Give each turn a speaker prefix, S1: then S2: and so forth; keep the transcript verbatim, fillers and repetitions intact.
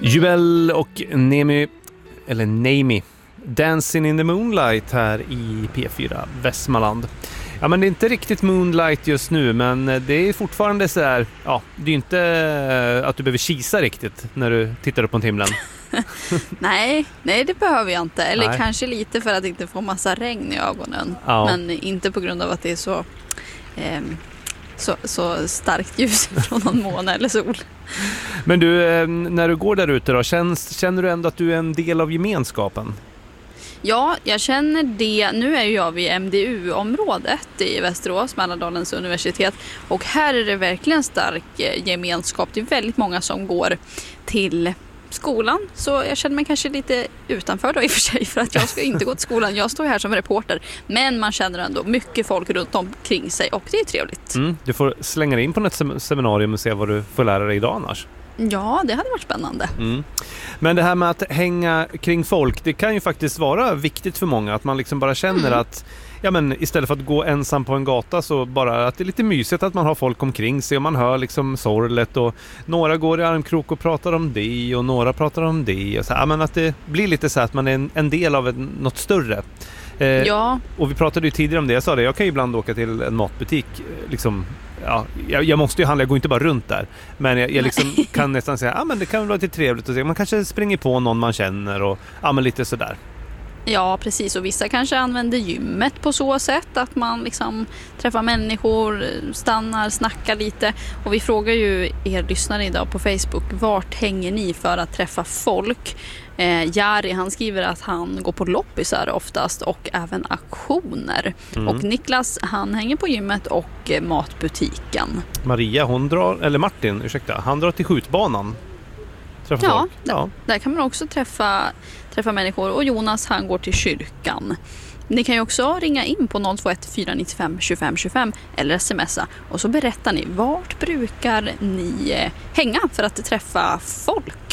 S1: Jubel och Nemi, eller Nemi, Dancing in the Moonlight här i P fyra Västmanland. Ja, men det är inte riktigt Moonlight just nu, men det är fortfarande så här, ja, det är inte att du behöver kisa riktigt när du tittar upp på himlen.
S2: nej, nej, det behöver jag inte. Eller
S1: nej.
S2: Kanske lite för att inte få massa regn i ögonen.
S1: Ja.
S2: Men inte på grund av att det är så, eh, så, så starkt ljus från någon måne eller sol.
S1: Men du, när du går där ute då, känns, känner du ändå att du är en del av gemenskapen?
S2: Ja, jag känner det. Nu är jag vid M D U-området i Västerås, Mälardalens universitet. Och här är det verkligen stark gemenskap. Det är väldigt många som går till skolan. Så jag känner mig kanske lite utanför då i och för sig. För att jag ska inte gå till skolan. Jag står här som reporter. Men man känner ändå mycket folk runt omkring sig. Och det är trevligt.
S1: Mm, du får slänga dig in på något seminarium och se vad du får lära dig idag annars.
S2: Ja, det hade varit spännande.
S1: Mm. Men det här med att hänga kring folk, det kan ju faktiskt vara viktigt för många. Att man liksom bara känner mm. att, ja, men istället för att gå ensam på en gata, så bara att det är lite mysigt att man har folk omkring sig och man hör liksom sorlet, och några går i armkrok och pratar om det och några pratar om det. Och så, ja, men att det blir lite så att man är en, en del av en, något större. Eh,
S2: ja. Och
S1: vi pratade ju tidigare om det, jag sa det, jag kan ju ibland åka till en matbutik liksom. Ja, jag, jag måste ju handla, jag går inte bara runt där. Men jag, jag liksom kan nästan säga, ja, men det kan vara lite trevligt att se. Man kanske springer på någon man känner och ja, men lite sådär.
S2: Ja, precis. Och vissa kanske använder gymmet på så sätt att man liksom träffar människor, stannar, snackar lite. Och vi frågar ju er lyssnare idag på Facebook, vart hänger ni för att träffa folk? Eh, Jari, han skriver att han går på loppisar oftast och även auktioner. Mm. Och Niklas, han hänger på gymmet och eh, matbutiken.
S1: Maria, hon drar, eller Martin, ursäkta, han drar till skjutbanan. Träffa
S2: ja,
S1: folk. Ja,
S2: där, där kan man också träffa, träffa människor. Och Jonas, han går till kyrkan. Ni kan ju också ringa in på noll två ett fyra nio fem två fem två fem eller smsa. Och så berättar ni, vart brukar ni hänga för att träffa folk?